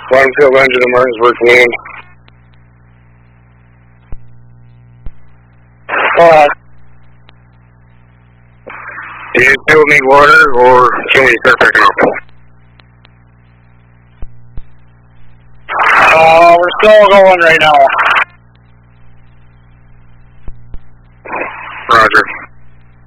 One field engine to Martinsburg command. Do you still need water, or can we start picking up? We're still going right now.